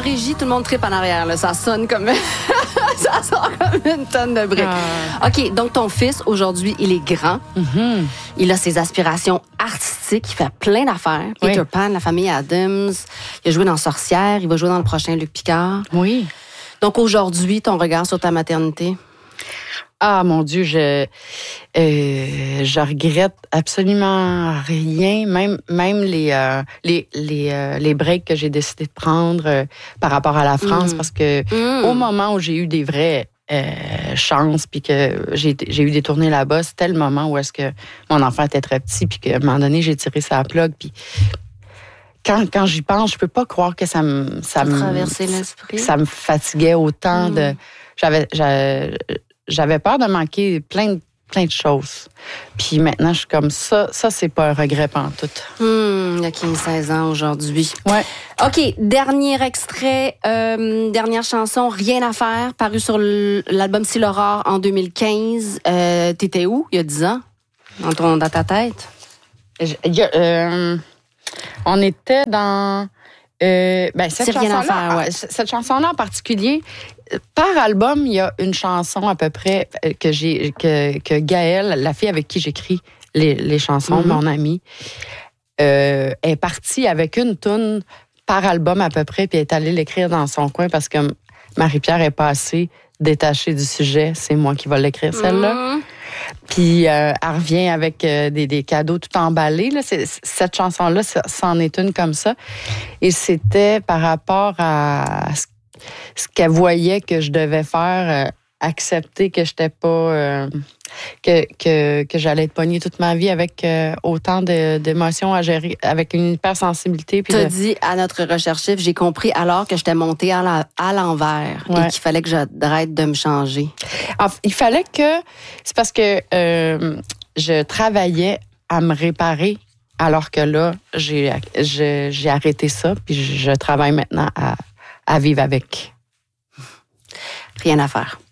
régie, tout le monde tripe en arrière. Là. Ça sonne comme... ça sort comme une tonne de briques. OK, donc ton fils, aujourd'hui, il est grand. Mm-hmm. Il a ses aspirations artistiques. Il fait plein d'affaires. Peter Pan, la famille Addams. Il a joué dans Sorcière. Il va jouer dans le prochain Luc Picard. Oui. Donc aujourd'hui, ton regard sur ta maternité? Ah, mon Dieu, je regrette absolument rien, même les breaks que j'ai décidé de prendre par rapport à la France, parce que au moment où j'ai eu des vraies chances, puis que j'ai eu des tournées là-bas, c'était le moment où est-ce que mon enfant était très petit, puis qu'à un moment donné, j'ai tiré sa plug, puis quand j'y pense, je peux pas croire que ça me traversait l'esprit. Ça me fatiguait autant de... J'avais peur de manquer plein de choses. Puis maintenant, je suis comme ça. Ça, c'est pas un regret pantoute. Il y a 15-16 ans aujourd'hui. Ouais. OK, dernier extrait, dernière chanson, Rien à faire, paru sur l'album Si l'Aurore en 2015. T'étais où, il y a 10 ans, dans ta tête? On était dans... cette chanson-là, cette chanson-là en particulier, par album, il y a une chanson à peu près que Gaëlle, la fille avec qui j'écris les chansons, mon amie, est partie avec une toune par album à peu près, puis est allée l'écrire dans son coin parce que Marie-Pierre est pas assez détachée du sujet. C'est moi qui vais l'écrire, celle-là. Puis elle revient avec des cadeaux tout emballés. Là. Cette chanson-là, c'en est une comme ça. Et c'était par rapport à ce qu'elle voyait que je devais faire, accepter que j'étais pas... que j'allais être pognée toute ma vie avec autant d'émotions à gérer, avec une hypersensibilité. Tu as dit à notre recherchif, j'ai compris alors que j'étais montée à l'envers et qu'il fallait que j'arrête de me changer. Alors, il fallait que... C'est parce que je travaillais à me réparer alors que là, j'ai arrêté ça puis je travaille maintenant à vivre avec. Rien à faire.